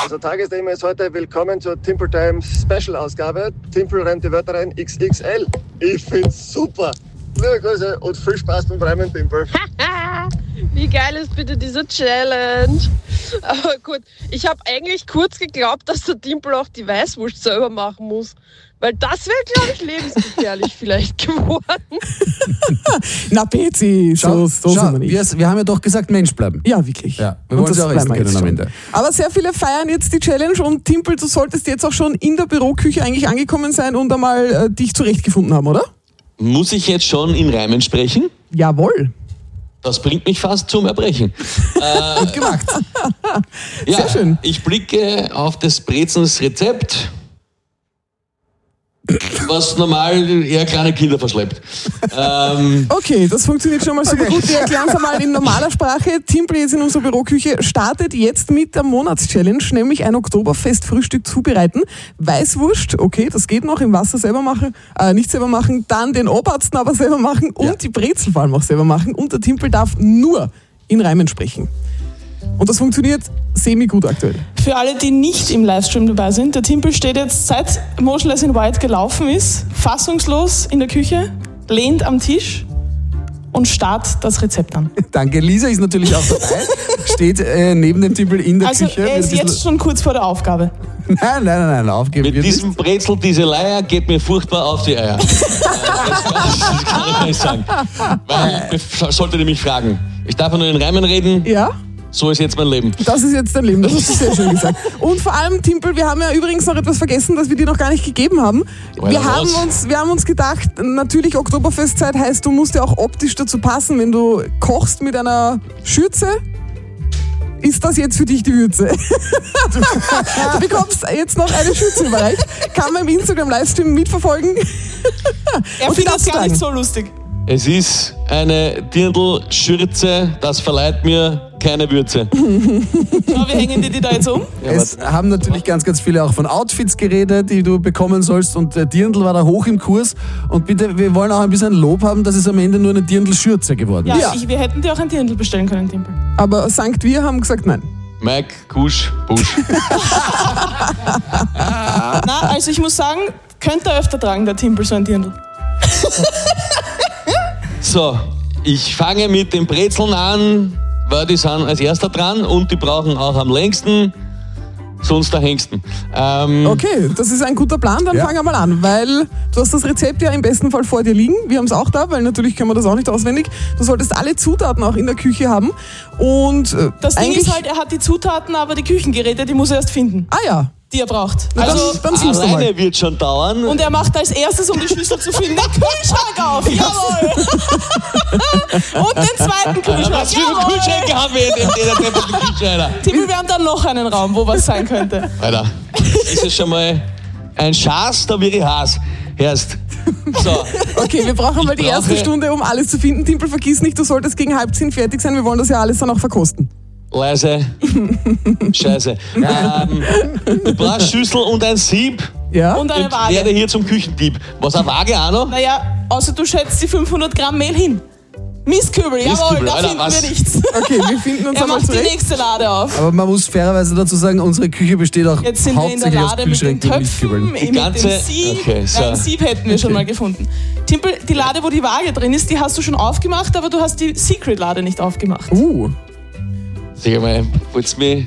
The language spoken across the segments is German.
Also Tagesthema ist heute willkommen zur Timple Times Special Ausgabe. Timple reimt die Wörter rein XXL. Ich find's super. Liebe Grüße und viel Spaß beim Reimen, Timple. Wie geil ist bitte diese Challenge? Aber gut, ich habe eigentlich kurz geglaubt, dass der Timple auch die Weißwurst selber machen muss. Weil das wäre, glaube ich, lebensgefährlich vielleicht geworden. Na, Betsy, so sind wir nicht. Wir haben ja doch gesagt, Mensch bleiben. Ja, wirklich. Ja, wir wollen es auch essen können am Ende. Aber sehr viele feiern jetzt die Challenge und Timple, du solltest jetzt auch schon in der Büroküche eigentlich angekommen sein und einmal dich zurechtgefunden haben, oder? Muss ich jetzt schon in Reimen sprechen? Jawohl. Das bringt mich fast zum Erbrechen. Gut gemacht. Ja, sehr schön. Ich blicke auf des Brezens Rezept, was normal eher kleine Kinder verschleppt. Okay, das funktioniert schon mal super gut. Wir erklären es einmal in normaler Sprache. Timple jetzt in unserer Büroküche startet jetzt mit der Monatschallenge, nämlich ein Oktoberfest-Frühstück zubereiten. Weißwurst, okay, das geht noch, im Wasser selber machen, nicht selber machen, dann den Obersten aber selber machen und die Brezel vor allem auch selber machen. Und der Timple darf nur in Reimen sprechen. Und das funktioniert semi-gut aktuell. Für alle, die nicht im Livestream dabei sind, der Timple steht jetzt, seit Motionless in White gelaufen ist, fassungslos in der Küche, lehnt am Tisch und starrt das Rezept an. Danke, Lisa ist natürlich auch dabei, steht neben dem Timple in der Küche. Er ist jetzt schon kurz vor der Aufgabe. Nein, aufgeben Mit diesem Brezel, diese Leier geht mir furchtbar auf die Eier. Das kann ich nicht sagen. Weil ich sollte nämlich fragen. Ich darf nur in Reimen reden. Ja. So ist jetzt mein Leben. Das ist jetzt dein Leben, das hast du sehr schön gesagt. Und vor allem, Timple, wir haben ja übrigens noch etwas vergessen, das wir dir noch gar nicht gegeben haben. Wir haben uns gedacht, natürlich Oktoberfestzeit heißt, du musst ja auch optisch dazu passen. Wenn du kochst mit einer Schürze, ist das jetzt für dich die Würze? Du bekommst jetzt noch eine Schürze überreicht. Kann man im Instagram-Livestream mitverfolgen. Er findet es gar nicht so lustig. Es ist eine Dirndl-Schürze, das verleiht mir keine Würze. Schau, wie hängen die da jetzt um? Es haben natürlich ganz, ganz viele auch von Outfits geredet, die du bekommen sollst, und der Dirndl war da hoch im Kurs. Und bitte, wir wollen auch ein bisschen Lob haben, dass es am Ende nur eine Dirndl-Schürze geworden ist. Ja, wir hätten dir auch ein Dirndl bestellen können, Timple. Aber St. Wir haben gesagt nein. Mike, Kusch, Busch. Na, also ich muss sagen, könnte er öfter tragen, der Timple, so ein Dirndl. So, ich fange mit den Brezeln an, weil die sind als erster dran und die brauchen auch am längsten, sonst der Hengsten. Okay, das ist ein guter Plan, dann fang einmal an, weil du hast das Rezept ja im besten Fall vor dir liegen. Wir haben es auch da, weil natürlich können wir das auch nicht auswendig. Du solltest alle Zutaten auch in der Küche haben. Und das Ding ist halt, er hat die Zutaten, aber die Küchengeräte, die muss er erst finden. Ah ja. Die er braucht. Also, dann suchst du mal. Alleine wird schon dauern. Und er macht als erstes, um die Schüssel zu finden, den Kühlschrank auf. Jawohl. Und den zweiten Kühlschrank. Was für eine Kühlschränke haben wir in der Kühlschrank? Timmy, wir haben da noch einen Raum, wo was sein könnte. Alter, ist es schon mal ein Schaß, da wird ich Haas. Erst. So. Okay, wir brauchen mal die erste Stunde, um alles zu finden. Timple, vergiss nicht, du solltest gegen 9:30 fertig sein. Wir wollen das ja alles dann auch verkosten. Leise. Scheiße. Du brauchst Schüssel und ein Sieb. Ja. Und eine Waage. Ich werde hier zum Küchendieb. Was, eine Waage auch noch? Naja, außer du schätzt die 500 Gramm Mehl hin. Mistkübel, jawohl, da Alter, finden was? wir nichts. Okay, wir finden uns Er einmal macht die zurecht. nächste Lade auf. Aber man muss fairerweise dazu sagen, unsere Küche besteht auch Jetzt sind wir in der hauptsächlich aus Lade mit den Kühlschränken und Töpfen, Mistkübeln. mit dem Sieb. Okay, so. Ein Sieb hätten wir schon mal gefunden. Timple, die Lade, wo die Waage drin ist, die hast du schon aufgemacht, aber du hast die Secret-Lade nicht aufgemacht. Sag mal, wollt's mich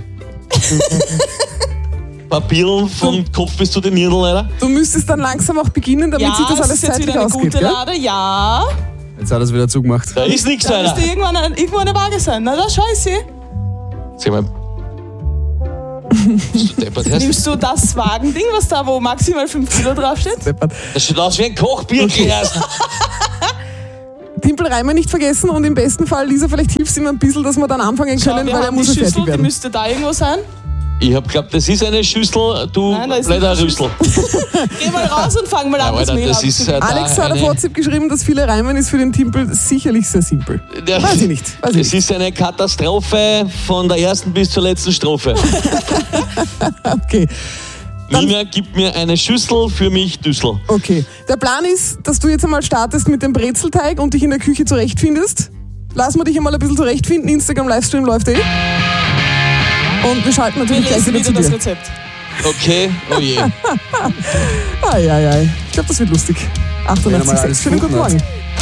Papieren vom Kopf bis zu den Nieren, leider? Du müsstest dann langsam auch beginnen, damit sich das alles ist jetzt zeitlich wieder eine ausgeht. gute Gell? Lade, ja. Jetzt hat er es wieder zugemacht. Da ist nichts, Da Alter. müsste irgendwo eine Waage sein. Na, da schau ich sie. Sag mal. Bist du deppert, Herr? Nimmst du das Wagending, was da, wo maximal 5 Kilo draufsteht? Das schaut aus wie ein Kochbierchen. Timple Reimer nicht vergessen und im besten Fall, Lisa, vielleicht hilfst du ihm ein bisschen, dass wir dann anfangen können, wir weil er haben muss die ja fertig Schüssel, die werden. müsste da irgendwo sein. Ich hab glaubt, das ist eine Schüssel, du Nein, da ist blöder nicht Rüssel. Geh mal raus und fang mal an, das Alter, Mehl das ist abzuziehen. da Alex hat auf WhatsApp geschrieben, dass viele Reimen ist für den Timple sicherlich sehr simpel. Weiß ich nicht. Es ist eine Katastrophe von der ersten bis zur letzten Strophe. Okay. Nina, gib mir eine Schüssel für mich Düssel. Okay. Der Plan ist, dass du jetzt einmal startest mit dem Brezelteig und dich in der Küche zurechtfindest. Lass mal dich einmal ein bisschen zurechtfinden. Instagram-Livestream läuft Und wir schalten Wir natürlich gleich lesen wieder zu wieder das dir. Rezept. Okay, oh je. Ich glaube, das wird lustig. Wenn er mal 88,6. alles Schönen guten gefunden hat. Morgen.